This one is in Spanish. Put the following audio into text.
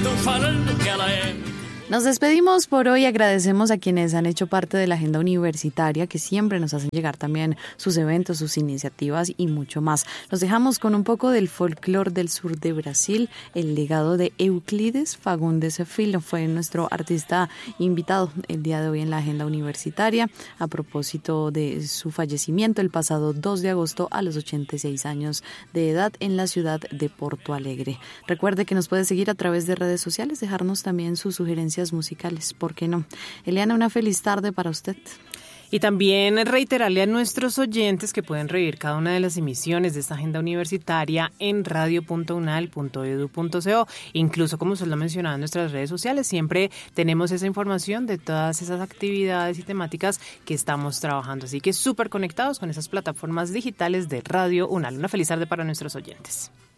estão falando que ela é. Nos despedimos por hoy, agradecemos a quienes han hecho parte de la agenda universitaria, que siempre nos hacen llegar también sus eventos, sus iniciativas y mucho más. Los dejamos con un poco del folclore del sur de Brasil, el legado de Euclides Fagundes Filho, fue nuestro artista invitado el día de hoy en la agenda universitaria, a propósito de su fallecimiento el pasado 2 de agosto a los 86 años de edad en la ciudad de Porto Alegre. Recuerde que nos puede seguir a través de redes sociales, dejarnos también sus sugerencias musicales, ¿por qué no? Eliana, una feliz tarde para usted. Y también reiterarle a nuestros oyentes que pueden revivir cada una de las emisiones de esta agenda universitaria en radio.unal.edu.co. Incluso, como usted lo ha mencionado en nuestras redes sociales, siempre tenemos esa información de todas esas actividades y temáticas que estamos trabajando. Así que súper conectados con esas plataformas digitales de Radio UNAL. Una feliz tarde para nuestros oyentes.